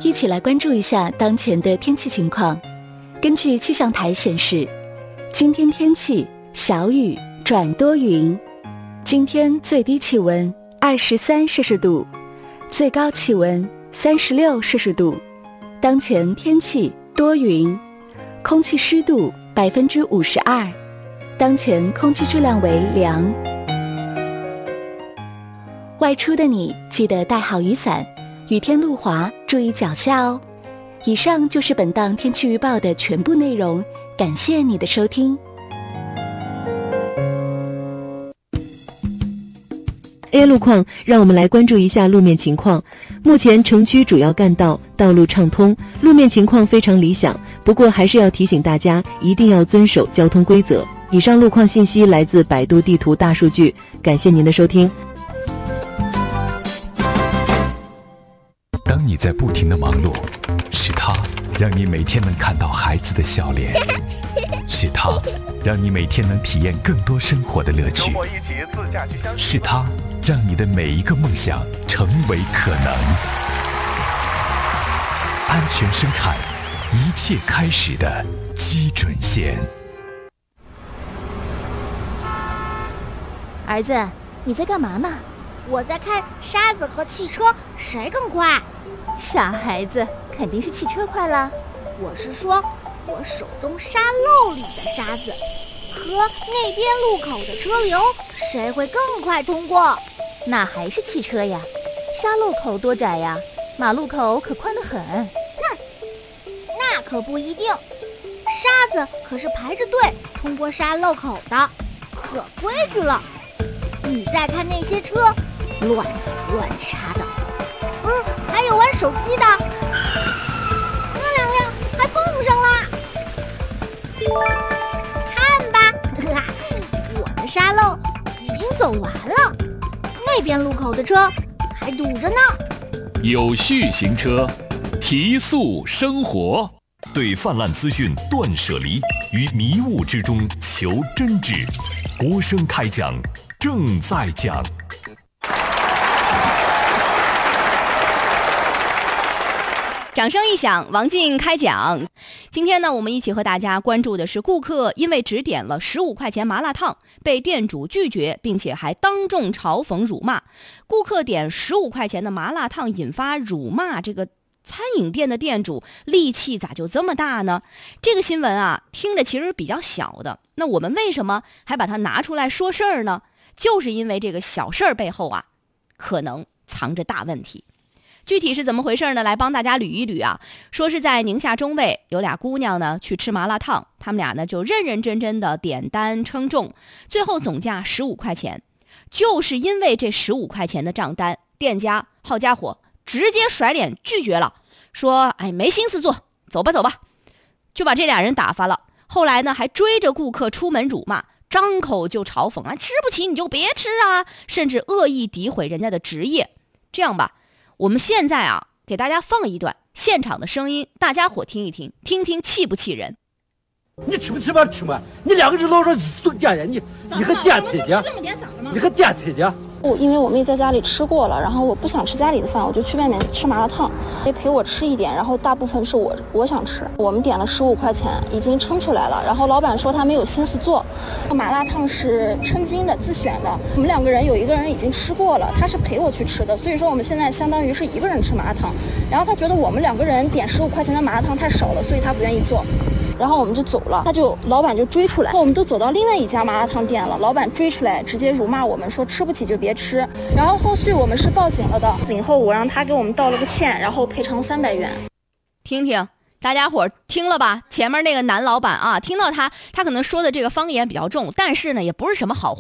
一起来关注一下当前的天气情况。根据气象台显示，今天天气小雨转多云，今天最低气温23摄氏度，最高气温36摄氏度。当前天气多云，空气湿度52%，当前空气质量为良。外出的你记得带好雨伞，雨天路滑注意脚下哦。以上就是本档天气预报的全部内容，感谢你的收听。 A 路况，让我们来关注一下路面情况。目前城区主要干道道路畅通，路面情况非常理想，不过还是要提醒大家一定要遵守交通规则。以上路况信息来自百度地图大数据，感谢您的收听。 当你在不停地忙碌，是他让你每天能看到孩子的笑脸，是他让你每天能体验更多生活的乐趣，是他让你的每一个梦想成为可能。安全生产，一切开始的基准线。 儿子，你在干嘛呢？ 我在看沙子和汽车谁更快。 傻孩子，肯定是汽车快啦。 我是说，我手中沙漏里的沙子和那边路口的车流，谁会更快通过？ 那还是汽车呀，沙漏口多窄呀，马路口可宽得很。 哼，那可不一定，沙子可是排着队通过沙漏口的，可规矩了。你再看那些车，乱挤乱插的，还有玩手机的，那两辆还碰上了。看吧，我的沙漏已经走完了，那边路口的车还堵着呢。 有序行车，提速生活。 对泛滥资讯断舍离，于迷雾之中求真挚。国声开讲，正在讲。 掌声一响，王静开讲。今天呢，我们一起和大家关注的是，顾客因为只点了15块钱麻辣烫，被店主拒绝，并且还当众嘲讽辱骂。顾客点15块钱的麻辣烫，引发辱骂这个餐饮店的店主，戾气咋就这么大呢？这个新闻啊，听着其实比较小的，那我们为什么还把它拿出来说事儿呢？就是因为这个小事儿背后啊，可能藏着大问题。具体是怎么回事呢？来帮大家捋一捋啊。说是在宁夏中卫有俩姑娘呢去吃麻辣烫，她们俩呢就认认真真的点单称重，最后总价15块钱。就是因为这15块钱的账单，店家好家伙直接甩脸拒绝了，说没心思做，走吧走吧，就把这俩人打发了。后来呢还追着顾客出门辱骂，张口就嘲讽吃不起你就别吃啊，甚至恶意诋毁人家的职业。这样吧，我们现在啊，给大家放一段现场的声音，大家伙听一听，听听气不气人。 你吃不吃吧吃嘛，你两个人老说都点呀，你还点菜去？你还点菜去？ 因为我妹在家里吃过了，然后我不想吃家里的饭，我就去外面吃麻辣烫，陪我吃一点，然后大部分是我想吃。我们点了15块钱，已经称出来了，然后老板说他没有心思做。麻辣烫是称斤的，自选的。我们两个人有一个人已经吃过了，他是陪我去吃的，所以说我们现在相当于是一个人吃麻辣烫。然后他觉得我们两个人点15块钱的麻辣烫太少了，所以他不愿意做。然后我们就走了，老板就追出来，我们都走到另外一家麻辣烫店了，老板追出来直接辱骂我们，说吃不起就别吃。然后后续我们是报警了的，警后我让他给我们道了个歉，然后赔偿300元。 听听大家伙听了吧，前面那个男老板啊，听到他可能说的这个方言比较重，但是呢也不是什么好话。